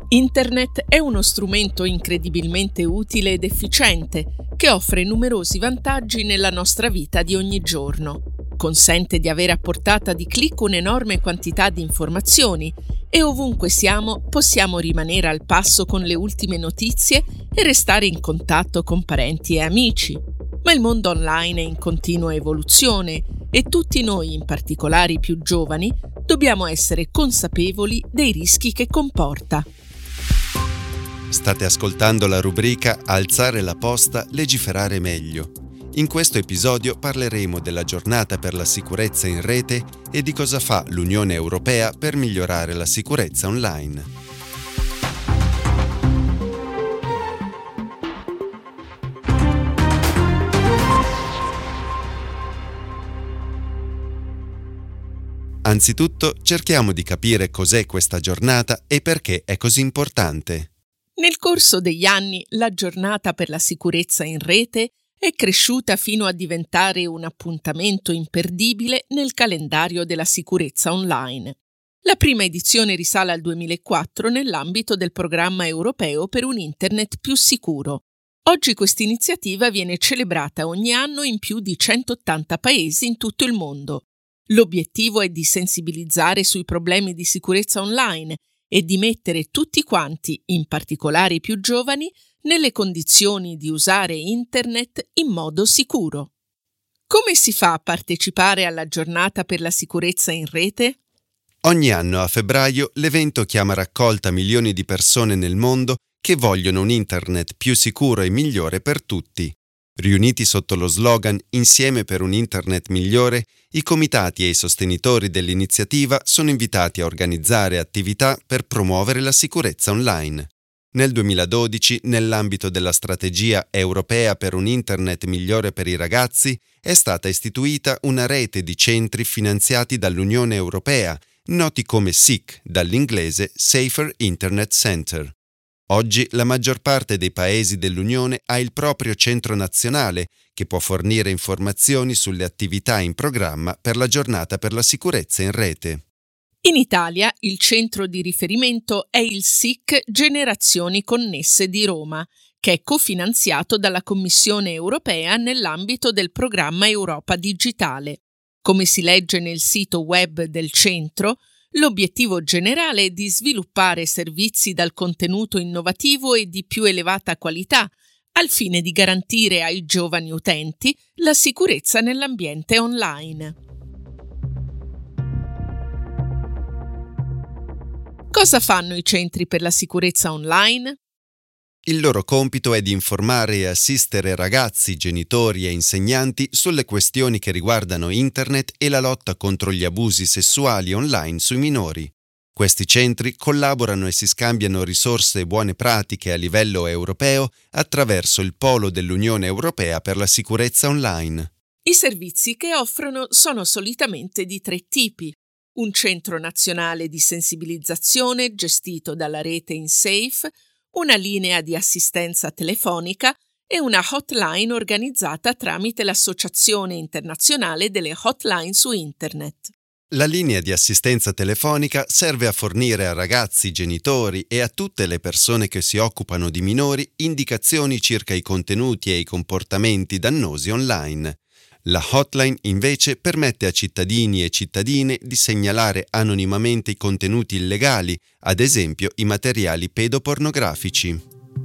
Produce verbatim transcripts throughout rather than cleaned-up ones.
Internet è uno strumento incredibilmente utile ed efficiente che offre numerosi vantaggi nella nostra vita di ogni giorno. Consente di avere a portata di clic un'enorme quantità di informazioni e ovunque siamo possiamo rimanere al passo con le ultime notizie e restare in contatto con parenti e amici. Ma il mondo online è in continua evoluzione e tutti noi, in particolare i più giovani, dobbiamo essere consapevoli dei rischi che comporta. State ascoltando la rubrica Alzare la posta, legiferare meglio. In questo episodio parleremo della giornata per la sicurezza in rete e di cosa fa l'Unione Europea per migliorare la sicurezza online. Anzitutto cerchiamo di capire cos'è questa giornata e perché è così importante. Nel corso degli anni, la giornata per la sicurezza in rete è cresciuta fino a diventare un appuntamento imperdibile nel calendario della sicurezza online. La prima edizione risale al duemilaquattro nell'ambito del programma europeo per un internet più sicuro. Oggi questa iniziativa viene celebrata ogni anno in più di centottanta paesi in tutto il mondo. L'obiettivo è di sensibilizzare sui problemi di sicurezza online e di mettere tutti quanti, in particolare i più giovani, nelle condizioni di usare Internet in modo sicuro. Come si fa a partecipare alla giornata per la sicurezza in rete? Ogni anno a febbraio l'evento chiama a raccolta milioni di persone nel mondo che vogliono un Internet più sicuro e migliore per tutti. Riuniti sotto lo slogan Insieme per un Internet migliore, i comitati e i sostenitori dell'iniziativa sono invitati a organizzare attività per promuovere la sicurezza online. Nel duemiladodici, nell'ambito della strategia europea per un Internet migliore per i ragazzi, è stata istituita una rete di centri finanziati dall'Unione Europea, noti come S I C, dall'inglese Safer Internet Center. Oggi la maggior parte dei paesi dell'Unione ha il proprio centro nazionale che può fornire informazioni sulle attività in programma per la giornata per la sicurezza in rete. In Italia il centro di riferimento è il S I C Generazioni Connesse di Roma, che è cofinanziato dalla Commissione europea nell'ambito del programma Europa Digitale. Come si legge nel sito web del centro, l'obiettivo generale è di sviluppare servizi dal contenuto innovativo e di più elevata qualità, al fine di garantire ai giovani utenti la sicurezza nell'ambiente online. Cosa fanno i centri per la sicurezza online? Il loro compito è di informare e assistere ragazzi, genitori e insegnanti sulle questioni che riguardano Internet e la lotta contro gli abusi sessuali online sui minori. Questi centri collaborano e si scambiano risorse e buone pratiche a livello europeo attraverso il polo dell'Unione Europea per la sicurezza online. I servizi che offrono sono solitamente di tre tipi: un centro nazionale di sensibilizzazione gestito dalla rete InSafe, una linea di assistenza telefonica e una hotline organizzata tramite l'Associazione Internazionale delle Hotline su Internet. La linea di assistenza telefonica serve a fornire a ragazzi, genitori e a tutte le persone che si occupano di minori indicazioni circa i contenuti e i comportamenti dannosi online. La hotline invece permette a cittadini e cittadine di segnalare anonimamente i contenuti illegali, ad esempio i materiali pedopornografici.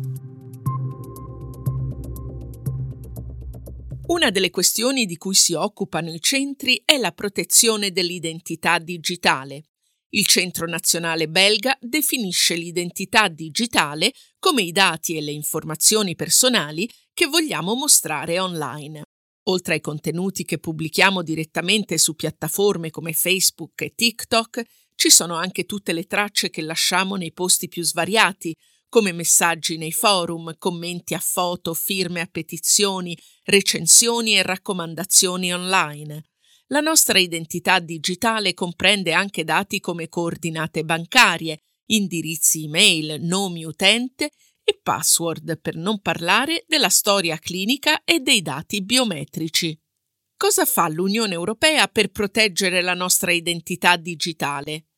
Una delle questioni di cui si occupano i centri è la protezione dell'identità digitale. Il Centro Nazionale belga definisce l'identità digitale come i dati e le informazioni personali che vogliamo mostrare online. Oltre ai contenuti che pubblichiamo direttamente su piattaforme come Facebook e TikTok, ci sono anche tutte le tracce che lasciamo nei posti più svariati, come messaggi nei forum, commenti a foto, firme a petizioni, recensioni e raccomandazioni online. La nostra identità digitale comprende anche dati come coordinate bancarie, indirizzi email, nomi utente e password, per non parlare della storia clinica e dei dati biometrici. Cosa fa l'Unione Europea per proteggere la nostra identità digitale?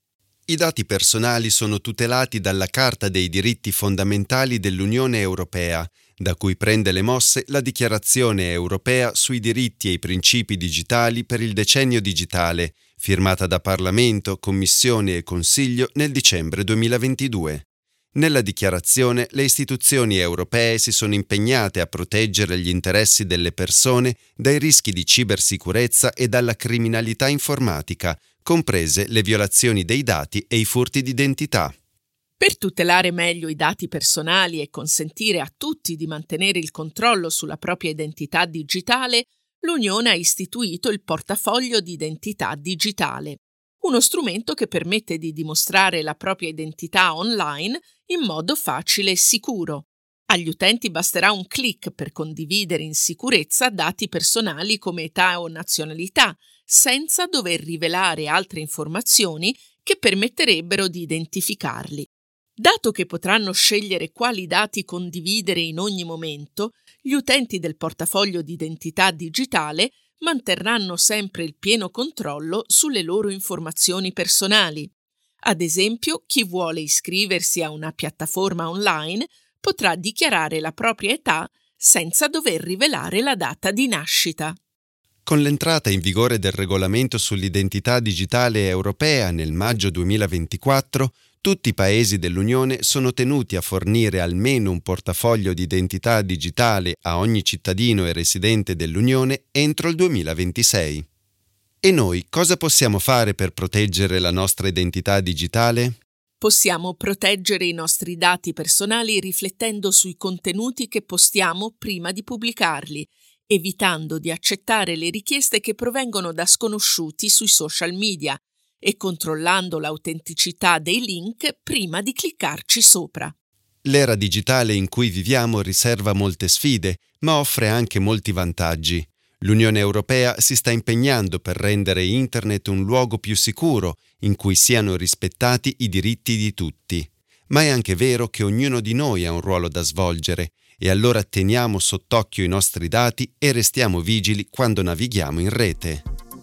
I dati personali sono tutelati dalla Carta dei diritti fondamentali dell'Unione Europea, da cui prende le mosse la Dichiarazione europea sui diritti e i principi digitali per il decennio digitale, firmata da Parlamento, Commissione e Consiglio nel dicembre duemilaventidue. Nella dichiarazione le istituzioni europee si sono impegnate a proteggere gli interessi delle persone dai rischi di cibersicurezza e dalla criminalità informatica, comprese le violazioni dei dati e i furti d'identità. Per tutelare meglio i dati personali e consentire a tutti di mantenere il controllo sulla propria identità digitale, l'Unione ha istituito il portafoglio di identità digitale, uno strumento che permette di dimostrare la propria identità online in modo facile e sicuro. Agli utenti basterà un click per condividere in sicurezza dati personali come età o nazionalità, senza dover rivelare altre informazioni che permetterebbero di identificarli. Dato che potranno scegliere quali dati condividere in ogni momento, gli utenti del portafoglio di identità digitale manterranno sempre il pieno controllo sulle loro informazioni personali. Ad esempio, chi vuole iscriversi a una piattaforma online potrà dichiarare la propria età senza dover rivelare la data di nascita. Con l'entrata in vigore del regolamento sull'identità digitale europea nel maggio duemilaventiquattro, tutti i paesi dell'Unione sono tenuti a fornire almeno un portafoglio di identità digitale a ogni cittadino e residente dell'Unione entro il duemilaventisei. E noi cosa possiamo fare per proteggere la nostra identità digitale? Possiamo proteggere i nostri dati personali riflettendo sui contenuti che postiamo prima di pubblicarli, evitando di accettare le richieste che provengono da sconosciuti sui social media e controllando l'autenticità dei link prima di cliccarci sopra. L'era digitale in cui viviamo riserva molte sfide, ma offre anche molti vantaggi. L'Unione Europea si sta impegnando per rendere Internet un luogo più sicuro, in cui siano rispettati i diritti di tutti. Ma è anche vero che ognuno di noi ha un ruolo da svolgere, e allora teniamo sott'occhio i nostri dati e restiamo vigili quando navighiamo in rete.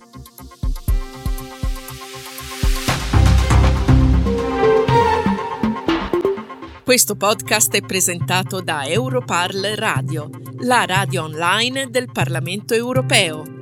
Questo podcast è presentato da Europarl Radio, la radio online del Parlamento europeo.